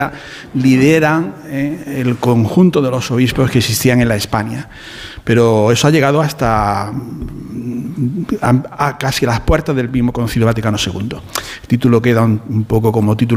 lideran el conjunto de los obispos que existían en la Hispania. Pero eso ha llegado hasta a casi las puertas del mismo Concilio Vaticano II. El título queda un poco como título